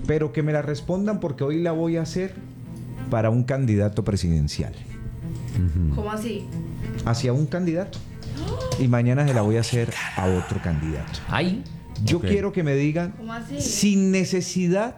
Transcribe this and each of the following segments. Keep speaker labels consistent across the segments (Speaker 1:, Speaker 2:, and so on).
Speaker 1: pero que me la respondan porque hoy la voy a hacer para un candidato presidencial.
Speaker 2: ¿Cómo así?
Speaker 1: Hacia un candidato. Y mañana se la voy a hacer a otro candidato.
Speaker 3: Ay.
Speaker 1: Yo quiero que me digan,
Speaker 2: ¿Cómo así?
Speaker 1: sin necesidad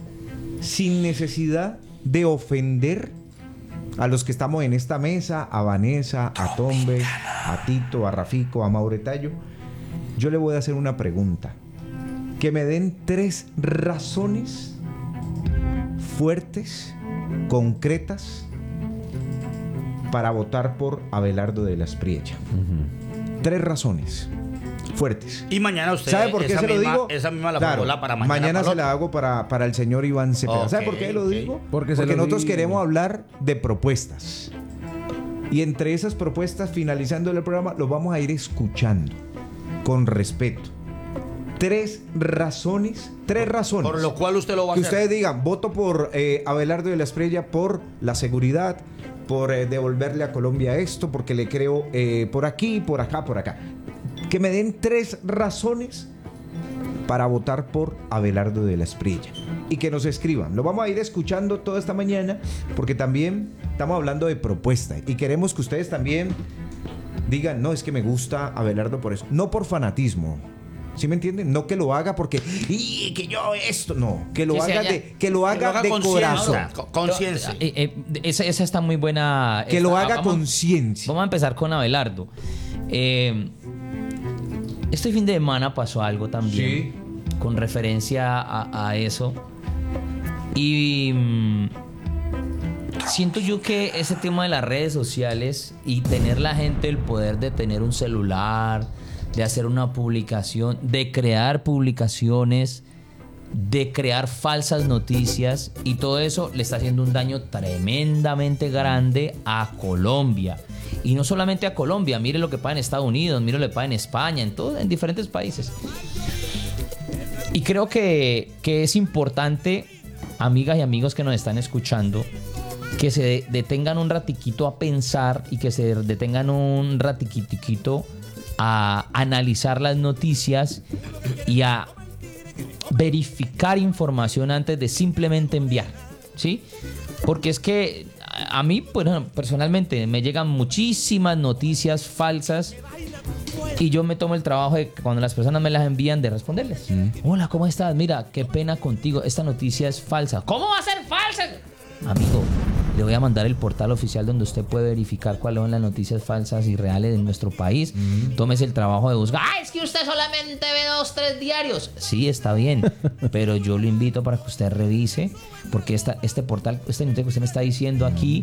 Speaker 1: de ofender a los que estamos en esta mesa, a Vanessa, a Tombe, a Tito, a Rafico, a Mauretayo, yo le voy a hacer una pregunta. Que me den 3 razones fuertes, concretas, para votar por Abelardo de la Espriella. 3 razones fuertes.
Speaker 4: Y mañana usted...
Speaker 1: ¿Sabe por qué se lo digo?
Speaker 4: Esa misma la
Speaker 1: Claro,
Speaker 4: formula para mañana.
Speaker 1: mañana
Speaker 4: para
Speaker 1: se la hago para el señor Iván Cepeda. ¿Sabe por qué lo digo?
Speaker 5: Porque
Speaker 1: nosotros queremos hablar de propuestas. Y entre esas propuestas, finalizando el programa, los vamos a ir escuchando con respeto. 3 razones.
Speaker 4: Por lo cual usted lo va a
Speaker 1: que
Speaker 4: hacer.
Speaker 1: ustedes digan, voto por Abelardo de la Espriella por la seguridad, por devolverle a Colombia esto, porque le creo por aquí, por acá, por acá. Que me den 3 razones para votar por Abelardo de la Espriella. Y que nos escriban. Lo vamos a ir escuchando toda esta mañana, porque también estamos hablando de propuesta. Y queremos que ustedes también digan, no, es que me gusta Abelardo por eso. No por fanatismo. ¿Sí me entienden? No que lo haga porque y que yo esto, no, que lo haga de corazón,
Speaker 4: conciencia.
Speaker 3: Esa está muy buena.
Speaker 1: Que lo haga conciencia.
Speaker 3: Vamos a empezar con Abelardo. Este fin de semana pasó algo también con referencia a eso. Y siento yo que ese tema de las redes sociales y tener la gente el poder de tener un celular, de hacer una publicación, de crear publicaciones, de crear falsas noticias, y todo eso le está haciendo un daño tremendamente grande a Colombia. Y no solamente a Colombia, mire lo que pasa en Estados Unidos, mire lo que pasa en España, en diferentes países. Y creo que es importante, amigas y amigos que nos están escuchando, que se detengan un ratiquito a pensar y que se detengan un ratiquito a analizar las noticias y a verificar información antes de simplemente enviar, ¿sí? Porque es que a mí, bueno, personalmente me llegan muchísimas noticias falsas y yo me tomo el trabajo de, cuando las personas me las envían, de responderles. Hola, ¿cómo estás? Mira, qué pena contigo, esta noticia es falsa. ¿Cómo va a ser falsa? Amigo, le voy a mandar el portal oficial donde usted puede verificar cuáles son las noticias falsas y reales de nuestro país. Tómese el trabajo de buscar. ¡Ah, es que usted solamente ve 2, 3 diarios! Sí, está bien, pero yo lo invito para que usted revise, porque este portal, esta noticia que usted me está diciendo aquí,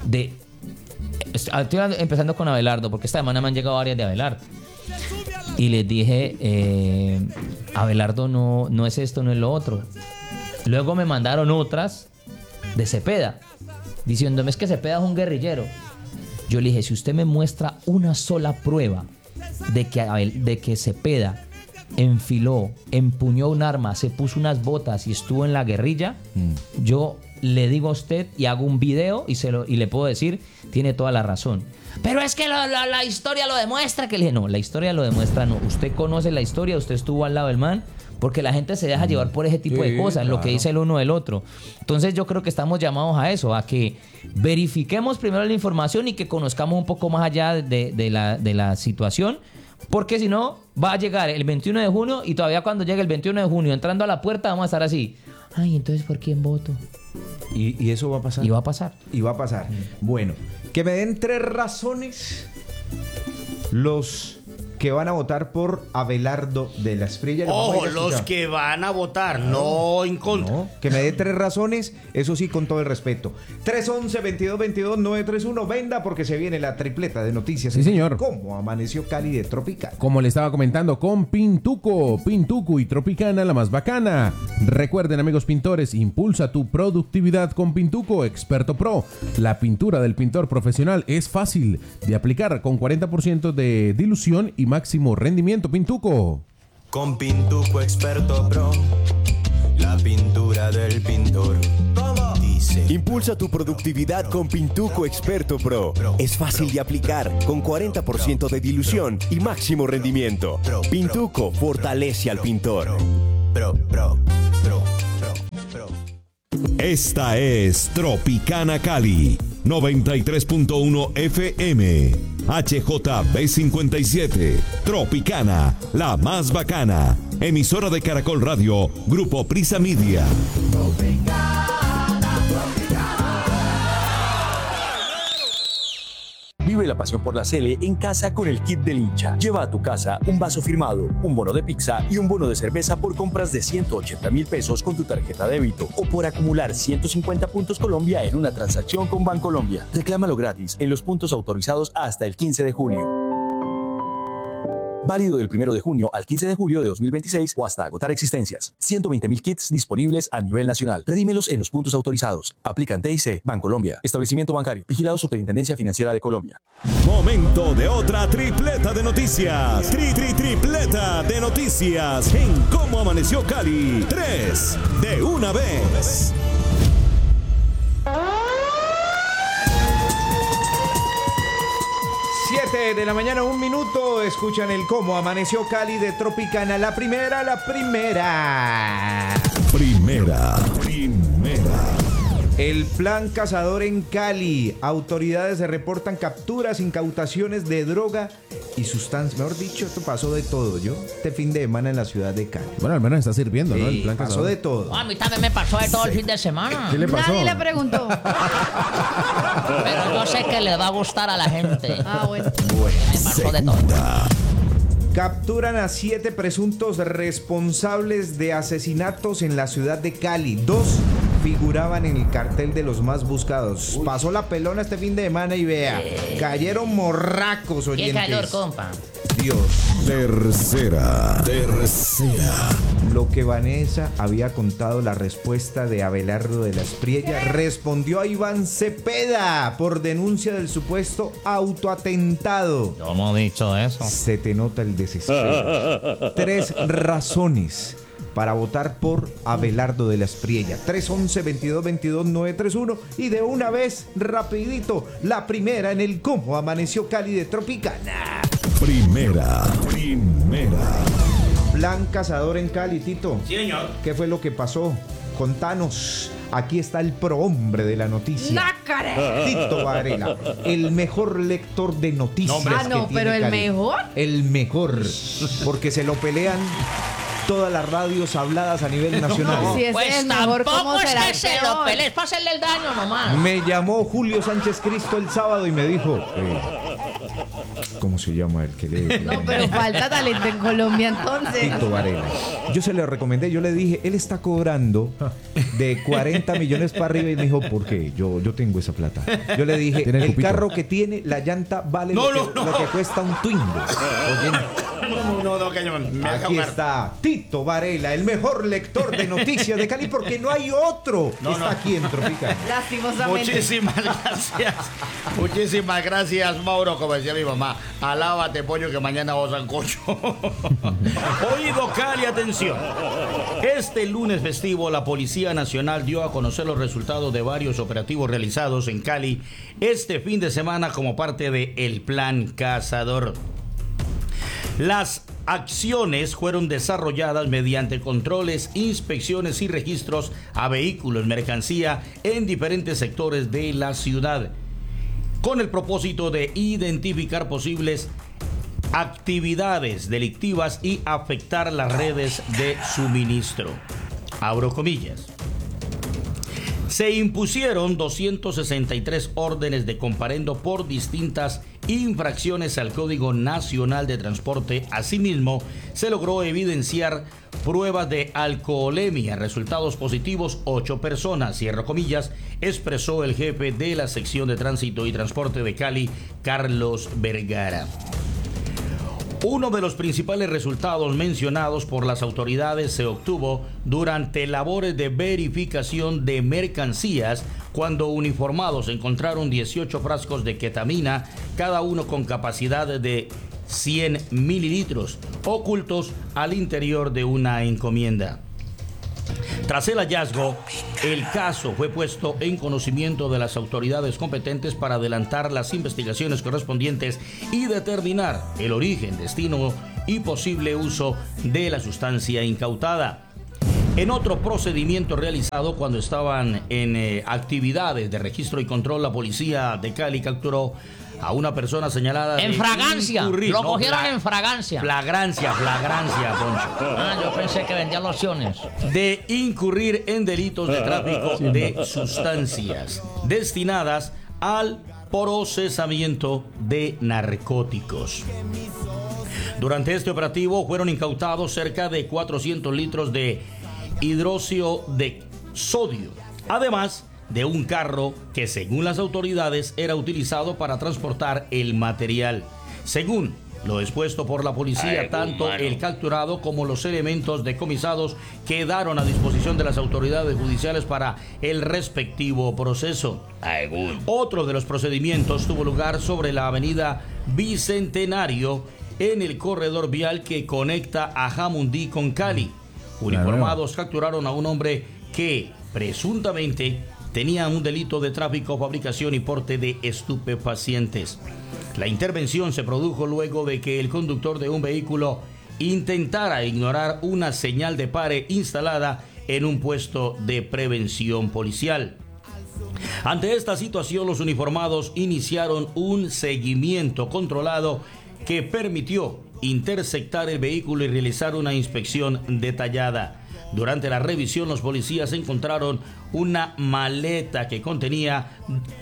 Speaker 3: estoy empezando con Abelardo, porque esta semana me han llegado varias de Abelardo. Y les dije, Abelardo no es esto, no es lo otro. Luego me mandaron otras de Cepeda, diciéndome, es que Cepeda es un guerrillero. Yo le dije, si usted me muestra una sola prueba de que Cepeda enfiló, empuñó un arma, se puso unas botas y estuvo en la guerrilla, yo le digo a usted y hago un video y le puedo decir, tiene toda la razón. Pero es que la historia lo demuestra. Que le dije, no, la historia lo demuestra, no. Usted conoce la historia, usted estuvo al lado del man, porque la gente se deja llevar por ese tipo de cosas, claro, lo que dice el uno del otro. Entonces yo creo que estamos llamados a eso, a que verifiquemos primero la información y que conozcamos un poco más allá de la situación, porque si no, va a llegar el 21 de junio y todavía cuando llegue el 21 de junio, entrando a la puerta, vamos a estar así. Ay, entonces, ¿por quién voto?
Speaker 1: Y eso va a pasar.
Speaker 3: Y va a pasar.
Speaker 1: Y va a pasar. Bueno, que me den 3 razones los que van a votar por Abelardo de la Espriella.
Speaker 4: Ojo, los que van a votar, no en contra.
Speaker 1: No, que me dé 3 razones, eso sí, con todo el respeto. 311-2222-931, venda, porque se viene la tripleta de noticias.
Speaker 5: Sí, señor.
Speaker 1: ¿Cómo amaneció Cali de Tropical?
Speaker 5: Como le estaba comentando, con Pintuco y Tropicana, la más bacana. Recuerden, amigos pintores, impulsa tu productividad con Pintuco Experto Pro. La pintura del pintor profesional es fácil de aplicar, con 40% de dilución y máximo rendimiento. Pintuco.
Speaker 6: Con Pintuco Experto Pro, la pintura del pintor. Dice.
Speaker 7: Impulsa tu productividad con Pintuco Experto Pro. Es fácil de aplicar, con 40% de dilución y máximo rendimiento. Pintuco fortalece al pintor.
Speaker 6: Pro.
Speaker 8: Esta es Tropicana Cali, 93.1 FM, HJB57, Tropicana, la más bacana, emisora de Caracol Radio, Grupo Prisa Media.
Speaker 9: Vive la pasión por la Sele en casa con el kit del hincha. Lleva a tu casa un vaso firmado, un bono de pizza y un bono de cerveza por compras de 180.000 pesos con tu tarjeta débito o por acumular 150 puntos Colombia en una transacción con Bancolombia. Reclámalo gratis en los puntos autorizados hasta el 15 de junio. Válido del 1 de junio al 15 de julio de 2026 o hasta agotar existencias. 120.000 kits disponibles a nivel nacional. Redímelos en los puntos autorizados. Aplican TIC, Bancolombia. Establecimiento bancario. Vigilado Superintendencia Financiera de Colombia.
Speaker 8: Momento de otra tripleta de noticias. Tripleta de noticias en Cómo Amaneció Cali. 3 de una vez.
Speaker 1: De la mañana, 1 minuto. Escuchan el Cómo Amaneció Cali de Tropicana. La primera. El plan cazador en Cali. Autoridades se reportan capturas, incautaciones de droga y sustancias. Mejor dicho, esto pasó de todo, ¿yo? Este fin de semana en la ciudad de Cali.
Speaker 5: Bueno, al menos está sirviendo,
Speaker 1: sí,
Speaker 5: ¿no? El plan
Speaker 1: pasó
Speaker 5: cazador.
Speaker 1: de todo.
Speaker 3: A mí también me pasó de todo el fin de semana.
Speaker 5: ¿Qué le pasó?
Speaker 2: Nadie le preguntó.
Speaker 3: Pero yo sé que le va a gustar a la gente.
Speaker 2: Ah, bueno.
Speaker 3: Me pasó de todo.
Speaker 1: Capturan a 7 presuntos responsables de asesinatos en la ciudad de Cali. 2 figuraban en el cartel de los más buscados. Pasó la pelona este fin de semana y vea, cayeron morracos, oyentes.
Speaker 3: Qué calor, compa.
Speaker 1: Dios.
Speaker 8: Tercera.
Speaker 1: Lo que Vanessa había contado, la respuesta de Abelardo de la Espriella, respondió a Iván Cepeda por denuncia del supuesto autoatentado.
Speaker 3: Yo no he dicho eso.
Speaker 1: Se te nota el desespero. 3 razones para votar por Abelardo de la Espriella. 311-2222-931. Y de una vez, rapidito, la primera en el Cómo Amaneció Cali de Tropicana.
Speaker 8: Primera.
Speaker 1: Plan cazador en Cali, Tito.
Speaker 4: Sí, señor.
Speaker 1: ¿Qué fue lo que pasó? Contanos. Aquí está el prohombre de la noticia.
Speaker 2: ¡Nácare!
Speaker 1: Tito Varela, el mejor lector de noticias.
Speaker 2: Ah, no,
Speaker 1: que
Speaker 2: pero
Speaker 1: tiene
Speaker 2: el
Speaker 1: Cali.
Speaker 2: mejor.
Speaker 1: El mejor. Porque se lo pelean todas las radios habladas a nivel nacional.
Speaker 2: Si ese
Speaker 3: Pues
Speaker 2: es el mejor,
Speaker 3: tampoco
Speaker 2: ¿cómo
Speaker 3: es
Speaker 2: será
Speaker 3: que
Speaker 2: el
Speaker 3: se lo
Speaker 2: peor?
Speaker 3: pelees para hacerle el daño nomás.
Speaker 1: Me llamó Julio Sánchez Cristo el sábado y me dijo, ¿cómo se llama el que lee?
Speaker 2: No, pero falta talento en Colombia entonces.
Speaker 1: Tito Varela. Yo se lo recomendé, yo le dije, él está cobrando de 40 millones para arriba y me dijo, ¿por qué? Yo tengo esa plata. Yo le dije,
Speaker 5: Tiene el
Speaker 1: el
Speaker 5: cupito.
Speaker 1: carro que tiene, la llanta vale
Speaker 4: No,
Speaker 1: lo que cuesta un Twingo. Oye,
Speaker 4: No, que yo me
Speaker 1: aquí está Tito Varela, el mejor lector de noticias de Cali, porque no hay otro. Está aquí en Tropicana.
Speaker 2: Lastimosamente.
Speaker 4: Muchísimas gracias, Mauro, como decía mi mamá. Alábate, pollo, que mañana vos sancocho. Oído Cali, atención. Este lunes festivo, la Policía Nacional dio a conocer los resultados de varios operativos realizados en Cali este fin de semana como parte de el Plan Cazador. Las acciones fueron desarrolladas mediante controles, inspecciones y registros a vehículos, mercancía en diferentes sectores de la ciudad, con el propósito de identificar posibles actividades delictivas y afectar las redes de suministro. Abro comillas. Se impusieron 263 órdenes de comparendo por distintas infracciones al Código Nacional de Transporte. Asimismo, se logró evidenciar pruebas de alcoholemia, resultados positivos 8 personas, cierro comillas, expresó el jefe de la sección de Tránsito y Transporte de Cali, Carlos Vergara. Uno de los principales resultados mencionados por las autoridades se obtuvo durante labores de verificación de mercancías, cuando uniformados encontraron 18 frascos de ketamina, cada uno con capacidad de 100 mililitros, ocultos al interior de una encomienda. Tras el hallazgo, el caso fue puesto en conocimiento de las autoridades competentes para adelantar las investigaciones correspondientes y determinar el origen, destino y posible uso de la sustancia incautada. En otro procedimiento realizado cuando estaban en actividades de registro y control, la policía de Cali capturó a una persona señalada
Speaker 3: En
Speaker 4: de
Speaker 3: fragancia.
Speaker 4: incurrir-
Speaker 3: Lo
Speaker 4: no,
Speaker 3: cogieron en fragancia.
Speaker 4: Flagrancia, Poncho.
Speaker 3: Yo pensé que vendía lociones.
Speaker 4: De incurrir en delitos de tráfico de sustancias destinadas al procesamiento de narcóticos. Durante este operativo fueron incautados cerca de 400 litros de hidróxido de sodio, además de un carro que, según las autoridades, era utilizado para transportar el material. Según lo expuesto por la policía, tanto el capturado como los elementos decomisados quedaron a disposición de las autoridades judiciales para el respectivo proceso. Otro de los procedimientos tuvo lugar sobre la avenida Bicentenario, en el corredor vial que conecta a Jamundí con Cali. Uniformados capturaron a un hombre que presuntamente tenía un delito de tráfico, fabricación y porte de estupefacientes. La intervención se produjo luego de que el conductor de un vehículo intentara ignorar una señal de pare instalada en un puesto de prevención policial. Ante esta situación, los uniformados iniciaron un seguimiento controlado que permitió interceptar el vehículo y realizar una inspección detallada. Durante la revisión, los policías encontraron una maleta que contenía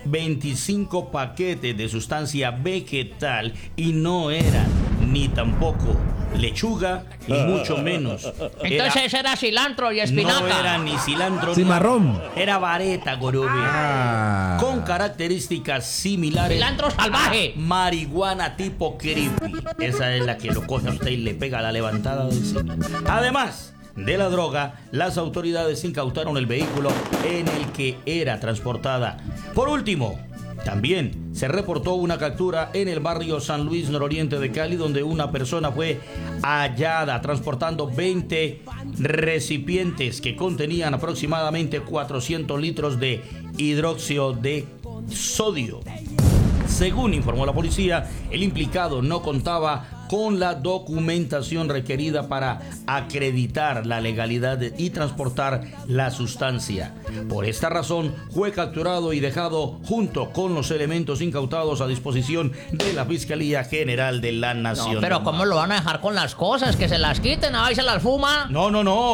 Speaker 4: 25 paquetes de sustancia vegetal y no era ni tampoco lechuga y mucho menos.
Speaker 3: Entonces era cilantro y espinaca.
Speaker 4: No era ni cilantro
Speaker 5: Cimarrón.
Speaker 4: Era vareta, Gorobe. Con características similares.
Speaker 3: Cilantro salvaje.
Speaker 4: Marihuana tipo creepy. Esa es la que lo coge a usted y le pega la levantada del cine. Además de la droga, las autoridades incautaron el vehículo en el que era transportada. Por último, también se reportó una captura en el barrio San Luis nororiente de Cali, donde una persona fue hallada transportando 20 recipientes que contenían aproximadamente 400 litros de hidróxido de sodio. Según informó la policía, el implicado no contaba con la documentación requerida para acreditar la legalidad y transportar la sustancia. Por esta razón, fue capturado y dejado junto con los elementos incautados a disposición de la Fiscalía General de la Nación.
Speaker 3: No, pero ¿cómo lo van a dejar con las cosas? Que se las quiten, ahí se las fuma.
Speaker 4: No,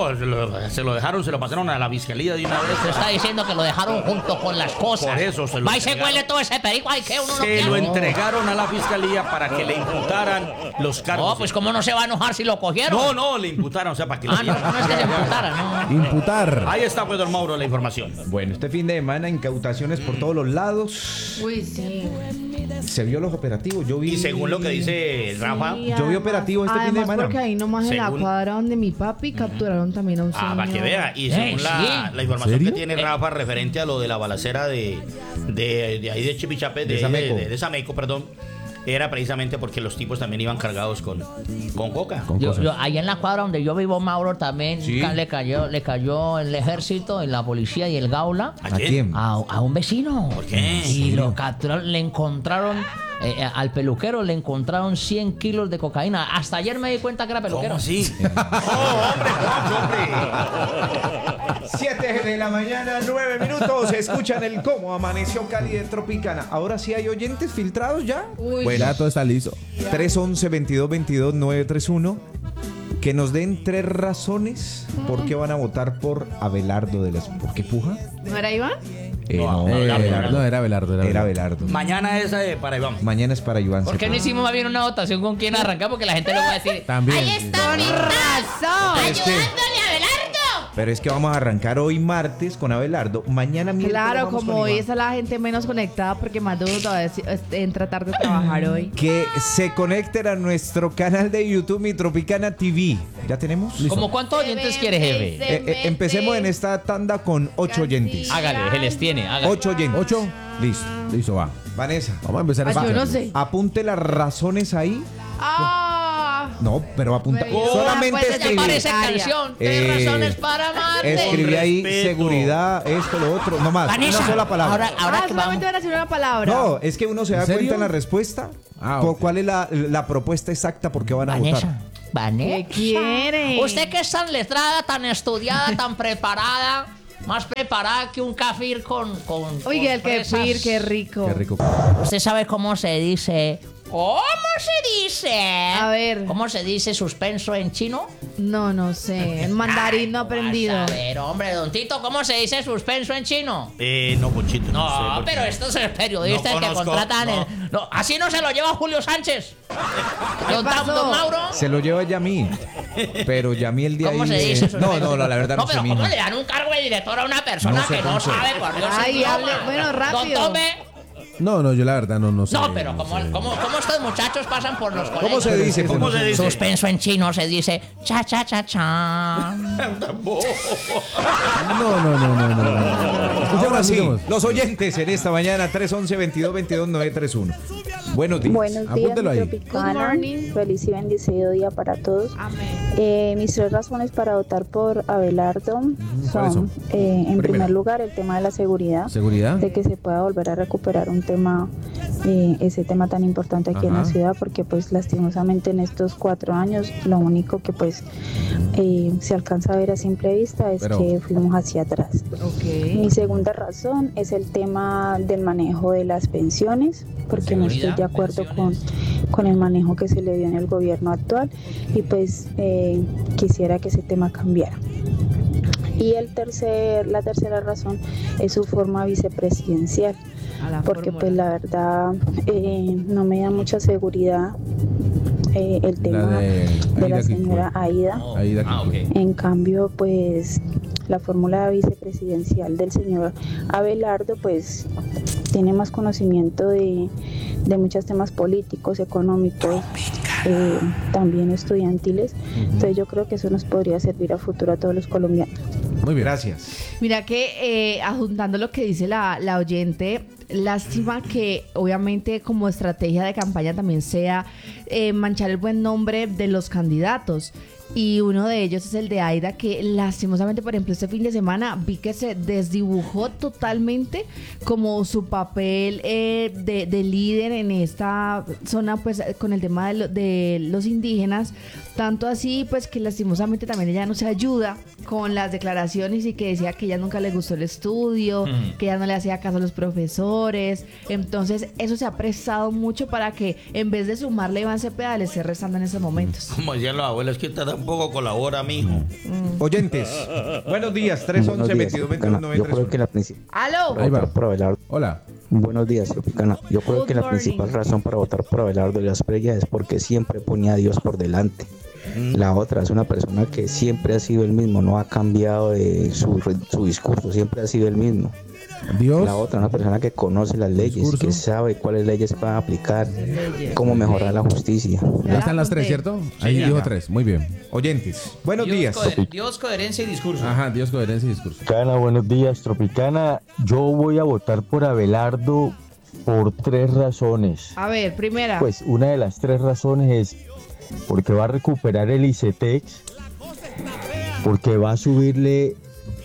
Speaker 4: se lo dejaron, se lo pasaron a la Fiscalía de una vez.
Speaker 3: Se está diciendo que lo dejaron junto con las cosas.
Speaker 4: Por eso se lo
Speaker 3: va y se
Speaker 4: entregaron.
Speaker 3: huele todo ese perico, ay, que uno no
Speaker 4: Se
Speaker 3: quiere.
Speaker 4: lo entregaron a la Fiscalía para que le imputaran los cargos.
Speaker 3: No, pues ¿cómo no se va a enojar si lo cogieron?
Speaker 4: No, le imputaron, o sea, para que le
Speaker 3: no es que se imputara, no.
Speaker 5: Imputar.
Speaker 4: Ahí está, pues, don Mauro, la información.
Speaker 1: Bueno, este fin de semana incautaciones por todos los lados.
Speaker 2: Uy, sí.
Speaker 1: Se vio los operativos. Yo vi.
Speaker 4: Y según lo que dice Rafa,
Speaker 2: Sí,
Speaker 1: Yo vi
Speaker 2: además-
Speaker 1: operativo este fin de
Speaker 2: además
Speaker 1: semana.
Speaker 2: porque ahí nomás en la
Speaker 4: Según-
Speaker 2: cuadra donde mi papi capturaron también a un señor.
Speaker 4: para que vea. Y según
Speaker 3: sí.
Speaker 4: la información
Speaker 5: ¿En
Speaker 4: que
Speaker 5: serio?
Speaker 4: tiene Rafa referente a lo de la balacera de ahí de Chipichape,
Speaker 1: De Sameco.
Speaker 4: de Sameco, perdón, era precisamente porque los tipos también iban cargados con coca.
Speaker 5: Con cosas.
Speaker 3: Ahí en la cuadra donde yo vivo, Mauro, también
Speaker 1: Sí.
Speaker 3: le cayó el ejército, y la policía y el Gaula
Speaker 4: ¿A
Speaker 1: ¿A
Speaker 4: quién?
Speaker 1: quién?
Speaker 3: a un vecino.
Speaker 4: ¿Por qué?
Speaker 3: Y lo capturaron, le encontraron, al peluquero le encontraron 100 kilos de cocaína. Hasta ayer me di cuenta que era peluquero.
Speaker 4: ¿Cómo así? ¡Oh, hombre!
Speaker 1: 7 de la mañana, 9 minutos. Escuchan el cómo amaneció Cali de Tropicana. Ahora sí hay oyentes filtrados ya.
Speaker 2: Uy,
Speaker 5: Ya todo está listo.
Speaker 1: 311-2222-931. Que nos den 3 razones por qué van a votar por Abelardo de las. ¿Por qué puja?
Speaker 2: ¿no era Iván?
Speaker 1: No,
Speaker 5: No, era Abelardo.
Speaker 1: era Abelardo.
Speaker 4: Mañana es para Iván.
Speaker 1: Mañana es para Iván.
Speaker 3: ¿Por qué no hicimos más bien una votación con quién arrancar? Porque la gente le va a decir,
Speaker 5: También.
Speaker 3: ahí está mi
Speaker 2: razón.
Speaker 3: ayudándole a Abelardo.
Speaker 1: Pero es que vamos a arrancar hoy martes con Abelardo. Mañana miércoles
Speaker 2: Claro,
Speaker 1: vamos
Speaker 2: como
Speaker 1: con
Speaker 2: hoy
Speaker 1: Iván.
Speaker 2: está la gente menos conectada porque más duro todavía en tratar de trabajar hoy.
Speaker 1: Que se conecten a nuestro canal de YouTube, Mi Tropicana TV. ¿Ya tenemos?
Speaker 3: ¿Cómo cuántos oyentes quiere, jefe?
Speaker 1: Empecemos en esta tanda con 8 oyentes.
Speaker 3: Hágale, se les tiene, hágale.
Speaker 1: 8 oyentes.
Speaker 5: 8. Listo. Listo, va.
Speaker 1: Vanessa,
Speaker 5: Vamos a empezar.
Speaker 2: Ay, yo no sé.
Speaker 1: apunte las razones ahí.
Speaker 2: ¡Ah!
Speaker 1: No, pero apunta.
Speaker 2: Pero-
Speaker 1: Solamente
Speaker 2: pues,
Speaker 3: Ya
Speaker 1: escribí.
Speaker 3: parece canción. Tres razones para amarte.
Speaker 1: Escribí ahí
Speaker 4: respeto.
Speaker 1: seguridad, esto, lo otro. No más.
Speaker 3: Vanessa,
Speaker 1: Una sola palabra.
Speaker 3: ahora que vamos.
Speaker 2: Solamente van a decir una palabra.
Speaker 1: No, es que uno se da
Speaker 5: ¿En serio?
Speaker 1: cuenta en la respuesta
Speaker 5: Ah,
Speaker 1: por
Speaker 5: ok.
Speaker 1: cuál es la propuesta exacta por qué van a
Speaker 3: Vanessa,
Speaker 1: votar.
Speaker 10: Vanessa.
Speaker 2: ¿Qué quiere?
Speaker 10: Usted que es tan letrada, tan estudiada, tan preparada, más preparada que un kefir con
Speaker 2: Oiga, el
Speaker 10: fresas.
Speaker 2: kefir, qué rico.
Speaker 5: Qué rico.
Speaker 10: ¿Usted sabe cómo se dice? ¿Cómo se dice?
Speaker 2: A ver.
Speaker 10: ¿Cómo se dice suspenso en chino?
Speaker 2: No sé. En mandarín no he aprendido.
Speaker 10: A ver, hombre, don Tito, ¿cómo se dice suspenso en chino?
Speaker 4: No, Pochito.
Speaker 10: No,
Speaker 4: sé, porque
Speaker 10: pero estos periodistas
Speaker 4: no
Speaker 10: que
Speaker 4: conozco,
Speaker 10: contratan...
Speaker 4: no.
Speaker 10: No, así no se lo lleva Julio Sánchez. Don
Speaker 2: pasó?
Speaker 10: Mauro.
Speaker 1: Se lo lleva Yamí. Pero Yamí el día
Speaker 10: ¿Cómo
Speaker 1: ahí.
Speaker 10: se dice suspenso?
Speaker 1: No, la verdad no sé,
Speaker 10: pero ¿cómo
Speaker 1: mijo.
Speaker 10: le dan un cargo de director a una persona
Speaker 1: No sé,
Speaker 10: que no
Speaker 1: Poncho.
Speaker 10: sabe, por Dios?
Speaker 2: Ay,
Speaker 10: idioma?
Speaker 2: hable, bueno, rápido.
Speaker 10: Don Tome.
Speaker 5: No, yo la verdad no sé.
Speaker 10: No, pero ¿cómo estos muchachos pasan por los colegios?
Speaker 1: ¿Cómo se dice?
Speaker 4: ¿Cómo se dice?
Speaker 10: Suspenso en chino se dice cha cha cha cha.
Speaker 5: No.
Speaker 1: Ahora sí,
Speaker 5: Escuchemos.
Speaker 1: los oyentes en esta mañana, 311-2222-931. Buenos días.
Speaker 11: Buenos días,
Speaker 5: Apúntelo ahí.
Speaker 2: Good
Speaker 11: Tropicana.
Speaker 2: morning.
Speaker 11: Feliz y bendecido día para todos.
Speaker 2: Amén.
Speaker 11: Mis 3 razones para votar por Abelardo
Speaker 5: ¿cuáles
Speaker 11: son,
Speaker 5: son?
Speaker 11: en
Speaker 5: Primera.
Speaker 11: primer lugar, el tema de la seguridad.
Speaker 5: ¿Seguridad?
Speaker 11: De que se pueda volver a recuperar un tema, ese tema tan importante aquí en la
Speaker 5: Ajá.
Speaker 11: ciudad, porque pues lastimosamente en estos 4 años lo único que pues se alcanza a ver a simple vista es
Speaker 5: Pero-
Speaker 11: que fuimos hacia atrás.
Speaker 2: Ok.
Speaker 11: Mi segunda razón es el tema del manejo de las pensiones, porque no estoy
Speaker 3: Seguridad,
Speaker 11: de acuerdo
Speaker 3: pensiones.
Speaker 11: con el manejo que se le dio en el gobierno actual y pues quisiera que ese tema cambiara. Y la tercera razón es su forma vicepresidencial,
Speaker 2: A la
Speaker 11: porque
Speaker 2: fórmula.
Speaker 11: pues la verdad no me da mucha seguridad el tema
Speaker 5: de
Speaker 11: de la
Speaker 5: Aida
Speaker 11: señora Aida.
Speaker 5: Ahí de aquí.
Speaker 3: Ok.
Speaker 11: En cambio, pues la fórmula vicepresidencial del señor Abelardo, pues tiene más conocimiento de muchos temas políticos, económicos, también estudiantiles. Entonces yo creo que eso nos podría servir a futuro a todos los colombianos.
Speaker 5: Muy bien.
Speaker 1: Gracias.
Speaker 2: Mira que adjuntando lo que dice la oyente, lástima que obviamente como estrategia de campaña también sea manchar el buen nombre de los candidatos. Y uno de ellos es el de Aida, que lastimosamente, por ejemplo, este fin de semana vi que se desdibujó totalmente como su papel de líder en esta zona, pues con el tema de los indígenas. Tanto así, pues que lastimosamente también ella no se ayuda con las declaraciones y que decía que ella nunca le gustó el estudio, que ella no le hacía caso a los profesores. Entonces, eso se ha prestado mucho para que en vez de sumarle Iván Cepeda, le esté restando en estos momentos.
Speaker 4: Como decían los abuelos, que usted tampoco colabora, mijo.
Speaker 1: Oyentes, buenos días,
Speaker 12: Buenos días, Tropicana. Yo creo
Speaker 1: 311-2222-931.
Speaker 12: que la principal
Speaker 2: ¡Aló!
Speaker 5: Ahí va.
Speaker 12: por Abelardo.
Speaker 5: Hola.
Speaker 12: Buenos días, Tropicana. Yo creo
Speaker 2: Good
Speaker 12: que la
Speaker 2: morning.
Speaker 12: principal razón para votar por Abelardo de las Espriella es porque siempre ponía a Dios por delante. La otra es una persona que siempre ha sido el mismo, no ha cambiado de su discurso, siempre ha sido el mismo.
Speaker 5: Dios.
Speaker 12: La otra, una persona que conoce las leyes,
Speaker 5: Discurso.
Speaker 12: que sabe cuáles leyes va a aplicar, cómo mejorar la justicia.
Speaker 5: Ahí están las 3, ¿cierto? Ahí dijo 3. Muy bien.
Speaker 1: Oyentes, buenos días.
Speaker 3: Dios, coherencia y discurso.
Speaker 5: Ajá, Dios, coherencia y discurso.
Speaker 13: Tropicana, buenos días, Tropicana. Yo voy a votar por Abelardo por 3 razones.
Speaker 2: A ver, primera.
Speaker 13: Pues una de las 3 razones es porque va a recuperar el ICETEX, porque va a subirle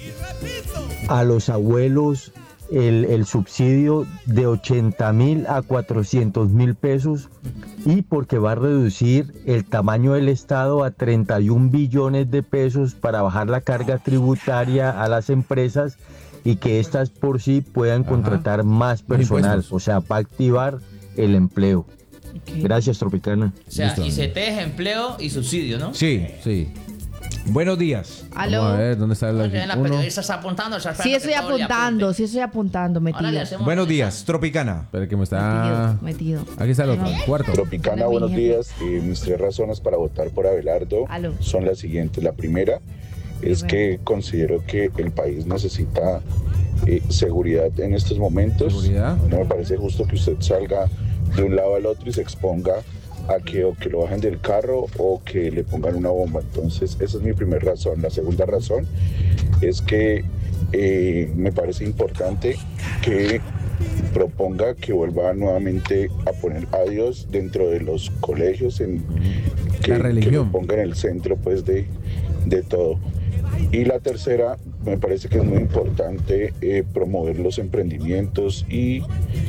Speaker 13: a los abuelos el subsidio de 80.000 a 400.000 pesos y porque va a reducir el tamaño del Estado a 31 billones de pesos para bajar la carga tributaria a las empresas y que éstas por sí puedan contratar más personal,
Speaker 5: impuestos.
Speaker 13: o sea, va a activar el empleo.
Speaker 2: Ok.
Speaker 13: Gracias, Tropicana.
Speaker 3: O sea,
Speaker 5: Listo.
Speaker 3: ICT es empleo y subsidio, ¿no?
Speaker 1: Sí,
Speaker 5: Sí.
Speaker 1: buenos días.
Speaker 2: ¿Aló?
Speaker 5: Vamos a ver, ¿dónde está
Speaker 10: Oye, la
Speaker 5: uno?
Speaker 10: periodista está apuntando.
Speaker 2: Sí estoy apuntando,
Speaker 10: Ahora le hacemos
Speaker 1: Buenos
Speaker 10: una-
Speaker 1: días, Tropicana.
Speaker 5: Espera que me está...
Speaker 2: Metido.
Speaker 5: Aquí está el otro,
Speaker 2: No.
Speaker 5: el cuarto.
Speaker 14: Tropicana,
Speaker 2: Hola,
Speaker 14: buenos
Speaker 2: mi jefe.
Speaker 14: días. Mis 3 razones para votar por Abelardo
Speaker 2: Aló.
Speaker 14: son las siguientes. La primera es que considero que el país necesita seguridad en estos momentos.
Speaker 5: Seguridad.
Speaker 14: No me parece justo que usted salga de un lado al otro y se exponga a que o que lo bajen del carro o que le pongan una bomba. Entonces, esa es mi primera razón. La segunda razón es que me parece importante que proponga que vuelva nuevamente a poner a Dios dentro de los colegios, que
Speaker 5: religión.
Speaker 14: lo ponga en el centro pues de todo. Y la tercera, me parece que es muy importante promover los emprendimientos y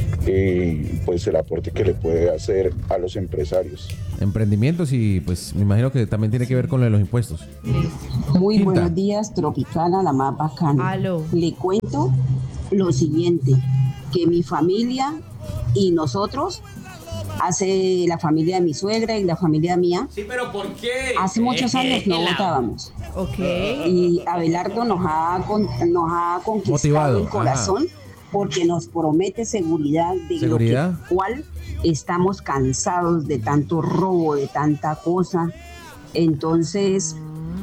Speaker 14: pues el aporte que le puede hacer a los empresarios.
Speaker 5: Emprendimientos y pues me imagino que también tiene que ver con lo de los impuestos.
Speaker 15: Muy
Speaker 5: Quinta.
Speaker 15: buenos días, Tropicana, la más bacana.
Speaker 2: Aló.
Speaker 15: Le cuento lo siguiente, que mi familia y nosotros, hace la familia de mi suegra y la familia mía,
Speaker 4: Sí, pero ¿por qué?
Speaker 15: hace muchos años no votábamos.
Speaker 2: Ok.
Speaker 15: Y Abelardo nos ha conquistado
Speaker 5: Motivado,
Speaker 15: el corazón porque nos promete seguridad de
Speaker 5: ¿Seguridad?
Speaker 15: lo que cual estamos cansados de tanto robo, de tanta cosa. Entonces,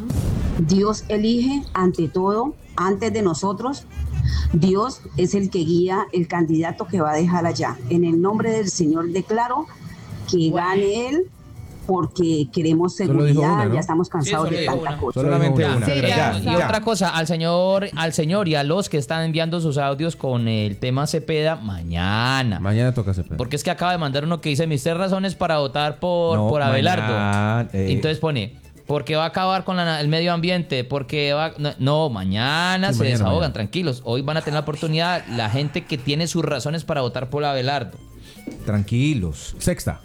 Speaker 15: Dios elige ante todo, antes de nosotros. Dios es el que guía el candidato que va a dejar allá. En el nombre del Señor declaro que gane él, porque queremos
Speaker 5: Solo dijo
Speaker 15: seguridad,
Speaker 5: una, ¿no?
Speaker 15: ya estamos cansados
Speaker 3: Sí,
Speaker 15: de
Speaker 3: solo dijo
Speaker 15: tanta
Speaker 3: una.
Speaker 15: cosa.
Speaker 1: Solamente
Speaker 5: Ya,
Speaker 1: una.
Speaker 2: sí, ya.
Speaker 3: Y otra cosa, al señor y a los que están enviando sus audios con el tema Cepeda, mañana.
Speaker 5: Mañana toca Cepeda.
Speaker 3: Porque es que acaba de mandar uno que dice mis 3 razones para votar por
Speaker 1: No,
Speaker 3: Abelardo.
Speaker 1: mañana,
Speaker 3: Entonces pone, porque va a acabar con el medio ambiente, porque va... No, mañana
Speaker 5: Sí,
Speaker 3: se
Speaker 5: mañana,
Speaker 3: desahogan,
Speaker 5: mañana.
Speaker 3: tranquilos. Hoy van a tener la oportunidad la gente que tiene sus razones para votar por Abelardo.
Speaker 1: Tranquilos.
Speaker 5: Sexta.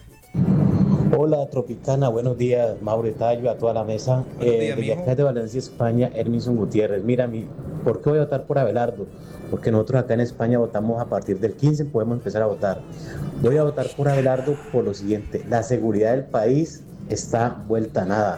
Speaker 16: Hola Tropicana, buenos días, Mauro Tallo, a toda la mesa. Desde acá de Valencia, España, Hermison Gutiérrez. Mira, ¿por qué voy a votar por Abelardo? Porque nosotros acá en España votamos a partir del 15, podemos empezar a votar. Voy a votar por Abelardo por lo siguiente: la seguridad del país está vuelta a nada.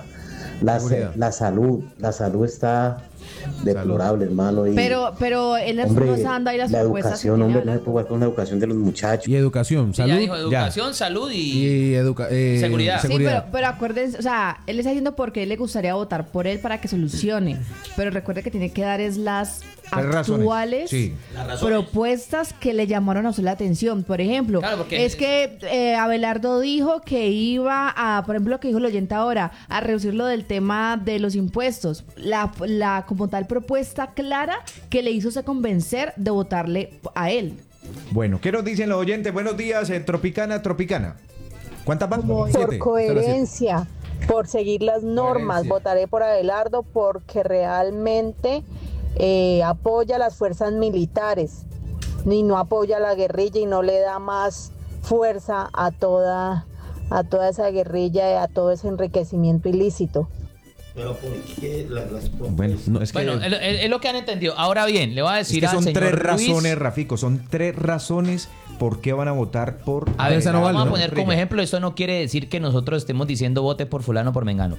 Speaker 16: La salud está deplorable, hermano. Y,
Speaker 2: Pero él
Speaker 16: hombre,
Speaker 2: nos está dando ahí las
Speaker 16: la
Speaker 2: propuestas.
Speaker 16: educación,
Speaker 2: que
Speaker 16: hombre,
Speaker 2: tiene
Speaker 16: no se puede jugar con la educación de los muchachos.
Speaker 5: Y educación,
Speaker 3: Sí,
Speaker 5: salud.
Speaker 3: ya dijo educación, salud y...
Speaker 5: Y
Speaker 3: Seguridad.
Speaker 2: Sí, pero acuérdense, o sea, él está diciendo por qué le gustaría votar por él para que solucione. Pero recuerde que tiene que dar es las actuales
Speaker 1: Sí.
Speaker 2: propuestas que le llamaron a usted la atención. Por ejemplo,
Speaker 3: Claro, porque-
Speaker 2: es que Abelardo dijo que iba a, por ejemplo, lo que dijo el oyente ahora, a reducir lo del tema de los impuestos. La como tal propuesta clara que le hizo se convencer de votarle a él.
Speaker 1: Bueno, ¿qué nos dicen los oyentes? Buenos días, Tropicana. ¿Cuántas van?
Speaker 17: Por
Speaker 1: Siete.
Speaker 17: coherencia, por seguir las normas,
Speaker 1: Coherencia.
Speaker 17: votaré por Abelardo porque realmente apoya a las fuerzas militares y no apoya a la guerrilla y no le da más fuerza a toda esa guerrilla y a todo ese enriquecimiento ilícito.
Speaker 4: Pero ¿por qué las
Speaker 1: Bueno, no, es que,
Speaker 3: Bueno, es lo que han entendido. Ahora bien, le voy a
Speaker 1: es
Speaker 3: decir
Speaker 1: que
Speaker 3: al
Speaker 1: son
Speaker 3: señor
Speaker 1: 3
Speaker 3: Luis-
Speaker 1: razones, Rafico. Son 3 razones por qué van a votar por...
Speaker 3: A ver,
Speaker 5: Esa no
Speaker 3: vamos
Speaker 5: vale,
Speaker 3: a
Speaker 5: ¿no?
Speaker 3: poner como ejemplo, esto no quiere decir que nosotros estemos diciendo vote por fulano o por mengano.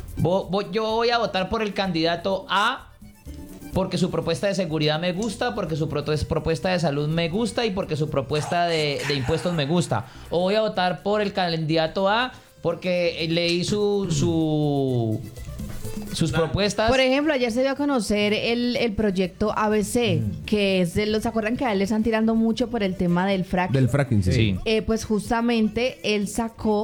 Speaker 3: Yo voy a votar por el candidato A porque su propuesta de seguridad me gusta, porque su propuesta de salud me gusta y porque su propuesta de impuestos me gusta. O voy a votar por el candidato A porque leí sus propuestas.
Speaker 2: Por ejemplo, ayer se dio a conocer el proyecto ABC, que es de los, ¿se acuerdan que a él le están tirando mucho por el tema del fracking?
Speaker 5: Del fracking, sí.
Speaker 2: Pues justamente él sacó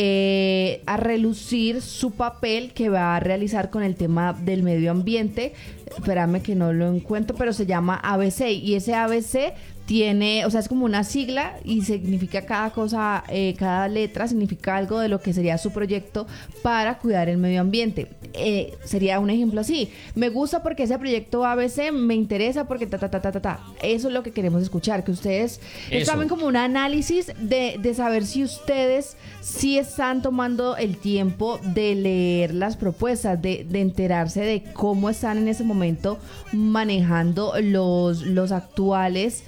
Speaker 2: a relucir su papel que va a realizar con el tema del medio ambiente. Espérame que no lo encuentro, pero se llama ABC y ese ABC tiene, o sea, es como una sigla y significa cada cosa, cada letra significa algo de lo que sería su proyecto para cuidar el medio ambiente. Sería un ejemplo así. Me gusta porque ese proyecto ABC me interesa porque ta. Eso es lo que queremos escuchar, que ustedes tomen como un análisis de saber si ustedes sí están tomando el tiempo de leer las propuestas, de enterarse de cómo están en ese momento manejando los actuales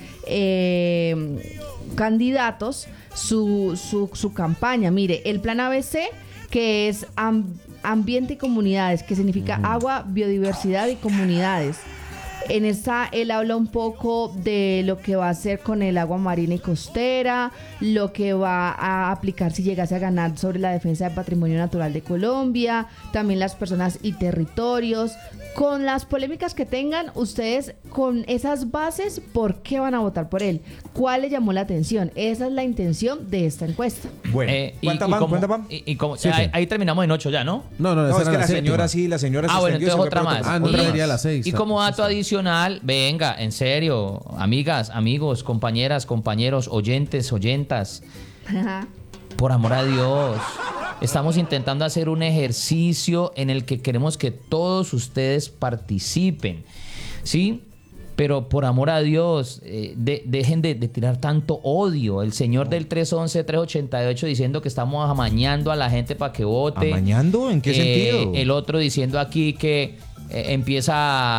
Speaker 2: candidatos su campaña. Mire, el plan ABC, que es ambiente y comunidades, que significa agua, biodiversidad y comunidades. En esta él habla un poco de lo que va a hacer con el agua marina y costera, lo que va a aplicar si llegase a ganar sobre la defensa del patrimonio natural de Colombia, también las personas y territorios. Con las polémicas que tengan, ustedes con esas bases, ¿por qué van a votar por él? ¿Cuál le llamó la atención? Esa es la intención de esta encuesta.
Speaker 1: Bueno, ¿cuántas van?
Speaker 3: Y como,
Speaker 5: Sí, sí.
Speaker 3: ahí terminamos en 8 ya, ¿no?
Speaker 5: No,
Speaker 1: No,
Speaker 5: esa
Speaker 1: es
Speaker 5: era
Speaker 1: que
Speaker 5: la
Speaker 1: la
Speaker 5: séptima.
Speaker 1: señora
Speaker 3: Ah,
Speaker 1: se
Speaker 3: bueno,
Speaker 1: extendió,
Speaker 3: entonces
Speaker 1: se fue
Speaker 3: otra
Speaker 1: por
Speaker 3: más.
Speaker 1: otro-
Speaker 5: Ah, otra
Speaker 3: Y-
Speaker 5: sería la 6.
Speaker 3: Y como dato adicional, venga, en serio, amigas, amigos, compañeras, compañeros, oyentes, oyentas, por amor a Dios, Estamos intentando hacer un ejercicio en el que queremos que todos ustedes participen, ¿sí? Pero por amor a Dios, dejen de tirar tanto odio. El señor del 311-388 diciendo que estamos amañando a la gente para que vote.
Speaker 1: ¿Amañando? ¿En qué sentido?
Speaker 3: El otro diciendo aquí que empieza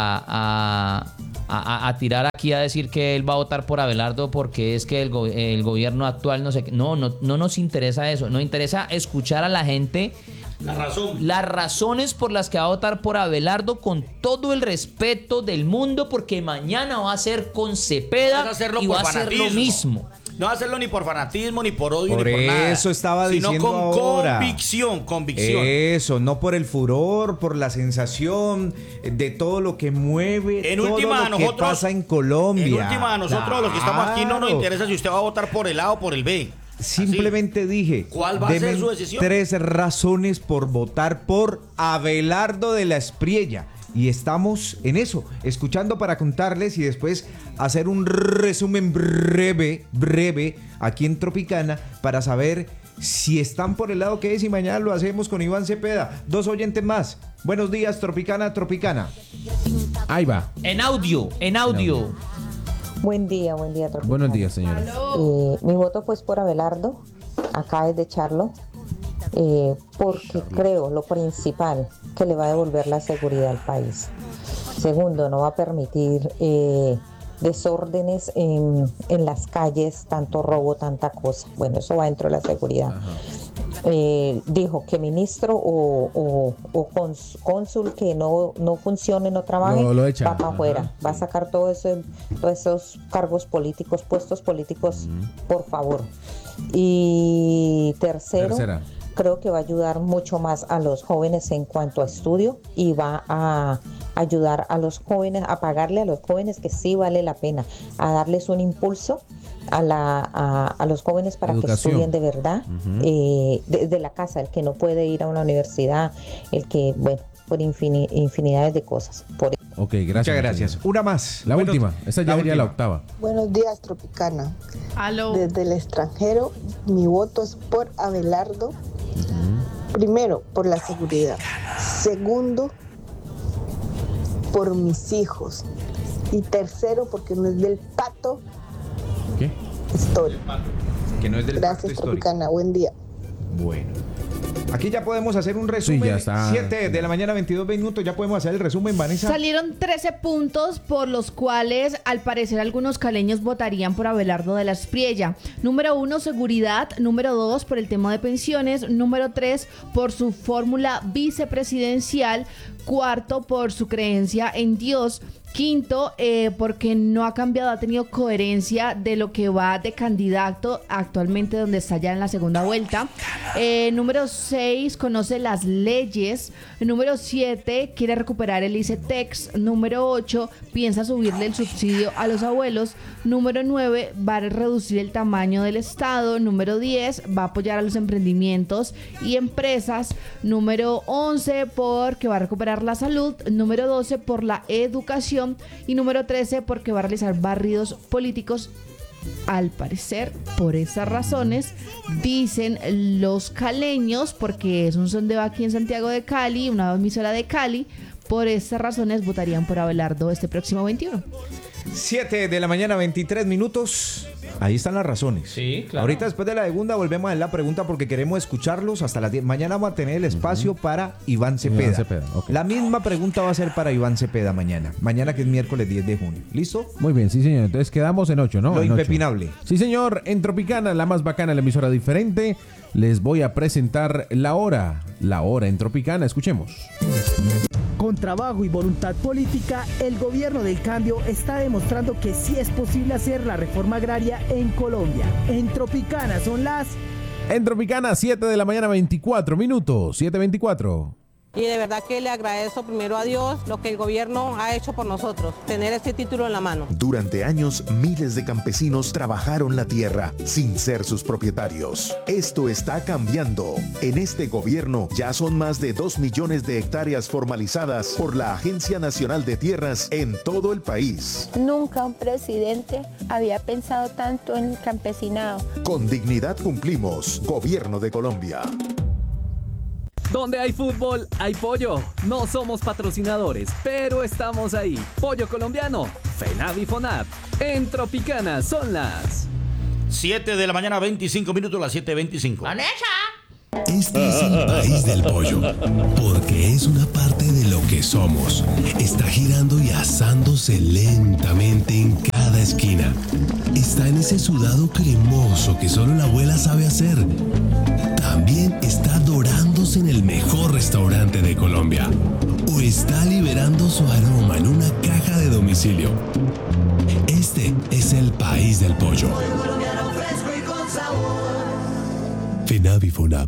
Speaker 3: a tirar aquí, a decir que él va a votar por Abelardo porque es que el gobierno actual no sé qué. No nos interesa eso. Nos interesa escuchar a la gente. Las razones por las que va a votar por Abelardo, con todo el respeto del mundo, porque mañana va a ser con Cepeda y va a hacer lo mismo.
Speaker 4: No va a hacerlo ni por fanatismo, ni por odio,
Speaker 1: por
Speaker 4: ni por nada.
Speaker 1: Eso estaba
Speaker 4: sino
Speaker 1: diciendo
Speaker 4: con
Speaker 1: ahora.
Speaker 4: convicción.
Speaker 1: Eso, no por el furor, por la sensación de todo lo que mueve,
Speaker 4: En
Speaker 1: todo
Speaker 4: última,
Speaker 1: lo que
Speaker 4: nosotros,
Speaker 1: pasa en Colombia.
Speaker 4: En última, a nosotros los que estamos aquí no nos interesa si usted va a votar por el A o por el B.
Speaker 1: Simplemente dije,
Speaker 4: ¿cuál va a ser su decisión?
Speaker 1: 3 razones por votar por Abelardo de la Espriella. Y estamos en eso, escuchando para contarles y después hacer un resumen breve aquí en Tropicana para saber si están por el lado que es, y mañana lo hacemos con Iván Cepeda. 2 oyentes más. Buenos días, Tropicana.
Speaker 5: Ahí va.
Speaker 3: En audio.
Speaker 18: Buen día, Tropicana.
Speaker 5: Buenos días, señora.
Speaker 18: Mi voto pues por Abelardo, acá es de Charlo, porque creo lo principal, que le va a devolver la seguridad al país. Segundo, no va a permitir desórdenes en las calles, tanto robo, tanta cosa. Bueno, eso va dentro de la seguridad. Dijo que ministro o cónsul que no funcione, no trabaje,
Speaker 5: lo echa.
Speaker 18: va para afuera, va a sacar todos esos cargos políticos, puestos políticos, por favor. Y tercera, creo que va a ayudar mucho más a los jóvenes en cuanto a estudio, y va a ayudar a los jóvenes, a pagarle a los jóvenes, que sí vale la pena, a darles un impulso a los jóvenes para
Speaker 5: Educación.
Speaker 18: que estudien de verdad, desde la casa, el que no puede ir a una universidad, el que, bueno, por infinidades de cosas.
Speaker 5: Ok, gracias.
Speaker 1: Muchas gracias. Una más.
Speaker 5: La última. Esa ya sería la octava.
Speaker 19: Buenos días, Tropicana.
Speaker 2: Aló.
Speaker 19: Desde el extranjero, mi voto es por Abelardo. Primero, por la seguridad. Segundo, por mis hijos. Y tercero, porque no es del pato.
Speaker 5: ¿Qué?
Speaker 19: Story.
Speaker 1: Que no es del
Speaker 19: Gracias,
Speaker 1: pacto
Speaker 19: Tropicana. Buen día.
Speaker 1: Bueno. Aquí ya podemos hacer un resumen.
Speaker 5: Sí, ya está.
Speaker 1: 7 de la mañana, 22 minutos. Ya podemos hacer el resumen, Vanessa.
Speaker 2: Salieron 13 puntos por los cuales, al parecer, algunos caleños votarían por Abelardo de la Espriella. Número 1, seguridad. Número 2, por el tema de pensiones. Número 3, por su fórmula vicepresidencial. Cuarto, por su creencia en Dios. Quinto, porque no ha cambiado, ha tenido coherencia de lo que va de candidato actualmente, donde está ya en la segunda vuelta. Número 6, conoce las leyes. Número 7, quiere recuperar el ICETEX. Número 8, piensa subirle el subsidio a los abuelos. Número 9, va a reducir el tamaño del Estado. Número 10, va a apoyar a los emprendimientos y empresas. Número 11, porque va a recuperar la salud. Número 12, por la educación. Y número 13, porque va a realizar barridos políticos. Al parecer, por esas razones, dicen los caleños, porque es un sondeo aquí en Santiago de Cali, una emisora de Cali, por esas razones votarían por Abelardo este próximo 21.
Speaker 1: 7 de la mañana, 23 minutos. Ahí están las razones.
Speaker 3: Sí, claro.
Speaker 1: Ahorita, después de la segunda, volvemos a hacer la pregunta porque queremos escucharlos hasta las 10. Mañana vamos a tener el espacio para Iván Cepeda.
Speaker 5: Okay.
Speaker 1: La misma pregunta va a ser para Iván Cepeda mañana. Mañana, que es miércoles 10 de junio. ¿Listo?
Speaker 5: Muy bien, sí, señor. Entonces quedamos en 8, ¿no?
Speaker 1: Lo
Speaker 5: En 8.
Speaker 1: impepinable.
Speaker 5: Sí, señor. En Tropicana, la más bacana, la emisora diferente, les voy a presentar la hora. La hora en Tropicana. Escuchemos.
Speaker 20: Con trabajo y voluntad política, el gobierno del cambio está demostrando que sí es posible hacer la reforma agraria en Colombia. En Tropicana son las...
Speaker 5: En Tropicana, 7 de la mañana, 24 minutos. 7:24.
Speaker 21: Y de verdad que le agradezco primero a Dios lo que el gobierno ha hecho por nosotros, tener este título en la mano.
Speaker 22: Durante años, miles de campesinos trabajaron la tierra sin ser sus propietarios. Esto está cambiando. En este gobierno ya son más de 2 millones de hectáreas formalizadas por la Agencia Nacional de Tierras en todo el país.
Speaker 23: Nunca un presidente había pensado tanto en el campesinado.
Speaker 22: Con dignidad cumplimos. Gobierno de Colombia.
Speaker 6: Donde hay fútbol, hay pollo. No somos patrocinadores, pero estamos ahí. Pollo colombiano, FENAV y FONAV. En Tropicana son las
Speaker 4: 7 de la mañana, 25 minutos, las 7:25.
Speaker 7: Este es el país del pollo, porque es una parte de lo que somos. Está girando y asándose lentamente en cada esquina. Está en ese sudado cremoso que solo la abuela sabe hacer. También está dorándose en el mejor restaurante de Colombia. O está liberando su aroma en una caja de domicilio. Este es el país del pollo. FENAV y FONAV.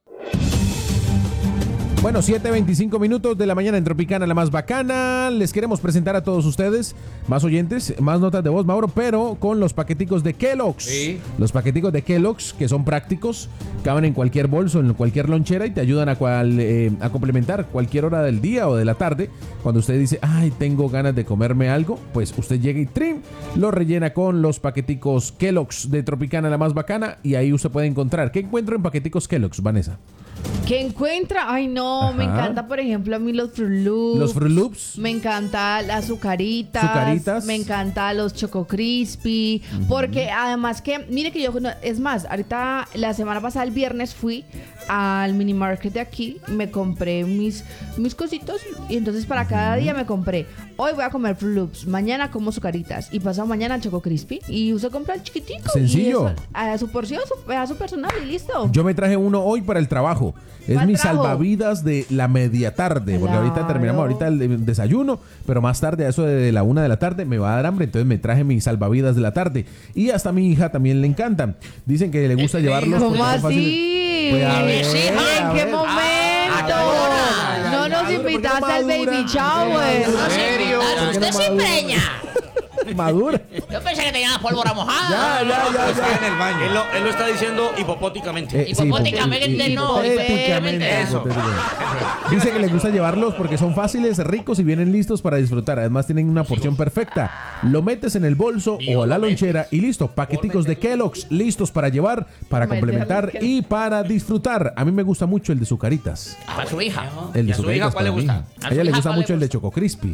Speaker 5: Bueno, 7:25 minutos de la mañana en Tropicana, la más bacana. Les queremos presentar a todos ustedes más oyentes, más notas de voz, Mauro, pero con los paqueticos de Kellogg's.
Speaker 1: Sí.
Speaker 5: Los paqueticos de Kellogg's, que son prácticos, caben en cualquier bolso, en cualquier lonchera y te ayudan a complementar cualquier hora del día o de la tarde. Cuando usted dice, ay, tengo ganas de comerme algo, pues usted llega y trim, lo rellena con los paqueticos Kellogg's de Tropicana, la más bacana, y ahí usted puede encontrar. ¿Qué encuentro en paqueticos Kellogg's, Vanessa?
Speaker 2: ¿Qué encuentra? Ay, no,
Speaker 5: Ajá.
Speaker 2: me encanta, por ejemplo, a mí los Fruit Loops.
Speaker 5: Los Fruit Loops.
Speaker 2: Me encanta las azucaritas.
Speaker 5: Azucaritas.
Speaker 2: Me encanta los Choco Crispy. Porque además que, mire que yo, es más, ahorita la semana pasada, el viernes, fui al mini market de aquí, me compré mis cositos y entonces para cada día me compré. Hoy voy a comer Fruit Loops, mañana como azucaritas y pasado mañana Choco Crispy. Y usted compra el chiquitico.
Speaker 5: Sencillo.
Speaker 2: Y eso, a su porción, a su personal y listo.
Speaker 5: Yo me traje uno hoy para el trabajo. Es
Speaker 2: ¿Cuál
Speaker 5: mi
Speaker 2: trajo?
Speaker 5: salvavidas de la media tarde. Porque ahorita terminamos el desayuno, pero más tarde, a eso de la 1 de la tarde, me va a dar hambre. Entonces me traje mi salvavidas de la tarde. Y hasta a mi hija también le encantan. Dicen que le gusta llevarlos.
Speaker 2: ¿Cómo
Speaker 5: porque son fáciles.
Speaker 2: así?
Speaker 5: Pues a ver,
Speaker 2: ¿En qué momento? No nos invitaste al baby shower.
Speaker 10: ¿En serio? ¿Usted se empeña?
Speaker 5: Madura.
Speaker 10: Yo pensé que tenía la pólvora mojada.
Speaker 4: Ya. Está en el baño. Él lo está diciendo hipopóticamente.
Speaker 10: Hipopóticamente no.
Speaker 5: Hipotéticamente.
Speaker 4: Eso.
Speaker 5: Dice que les gusta llevarlos porque son fáciles, ricos y vienen listos para disfrutar. Además tienen una porción perfecta. Lo metes en el bolso o a la lonchera y listo. Paqueticos de Kellogg's listos para llevar, para complementar y para disfrutar. A mí me gusta mucho el de Zucaritas.
Speaker 10: Para su hija.
Speaker 5: El de
Speaker 4: ¿Y a su hija
Speaker 5: Zucaritas
Speaker 4: cuál le
Speaker 5: para mí.
Speaker 4: gusta?
Speaker 5: A ella le gusta mucho el de Choco Crispy.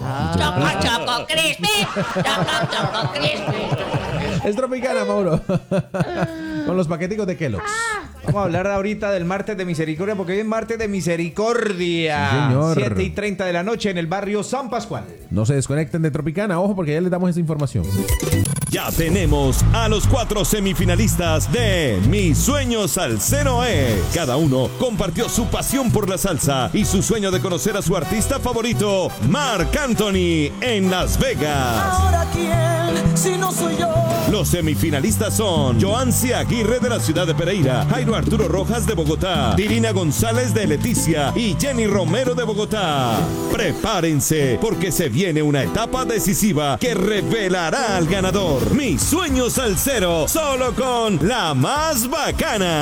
Speaker 10: Choco Crispy. Choco Crispy.
Speaker 5: Es Tropicana, Mauro. Con los paqueticos de Kellogg's.
Speaker 1: Vamos a hablar ahorita del martes de misericordia, porque hoy es martes de misericordia.
Speaker 5: Sí, señor.
Speaker 1: 7:30 de la noche en el barrio San Pascual.
Speaker 5: No se desconecten de Tropicana, ojo, porque ya les damos esa información.
Speaker 8: Ya tenemos a los 4 semifinalistas de Mi Sueño Salsero es. Cada uno compartió su pasión por la salsa y su sueño de conocer a su artista favorito, Marc Anthony, en Las Vegas.
Speaker 9: ¿Ahora quién? Si no soy yo.
Speaker 8: Los semifinalistas son Joancy Aguirre de la ciudad de Pereira, Jairo Arturo Rojas de Bogotá, Dirina González de Leticia y Jenny Romero de Bogotá. Prepárense porque se viene una etapa decisiva que revelará al ganador. Mi Sueño Salsero, solo con la más bacana.